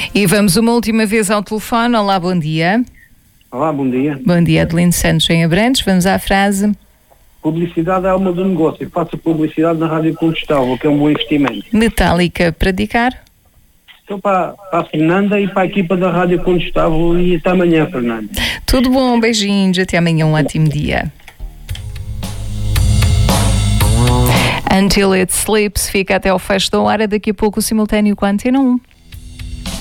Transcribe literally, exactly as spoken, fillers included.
E vamos uma última vez ao telefone. Olá, bom dia. Olá, bom dia. Bom dia, Adelino Santos em Abrantes. Vamos à frase. Publicidade é alma do negócio. Eu faço publicidade na Rádio Contestável, que é um bom investimento. Metálica para dedicar? Então para, para a Fernanda e para a equipa da Rádio Contestável, e até amanhã, Fernanda. Tudo bom, beijinhos, até amanhã, um ótimo dia. Until It Sleeps fica até ao fecho da hora, daqui a pouco o simultâneo com a Antena um.